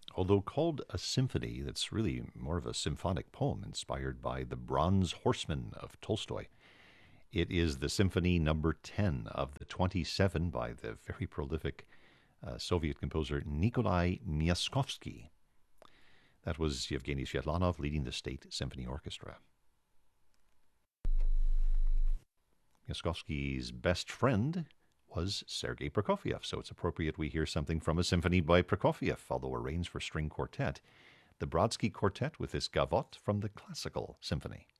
Although called a symphony, that's really more of a symphonic poem inspired by The Bronze Horseman of Tolstoy. It is the Symphony Number 10 of the 27 by the very prolific Soviet composer Nikolai Myaskovsky. That was Yevgeny Svetlanov leading the State Symphony Orchestra. Myaskovsky's best friend was Sergei Prokofiev, so it's appropriate we hear something from a symphony by Prokofiev, although arranged for string quartet. The Brodsky Quartet with this Gavotte from the Classical Symphony.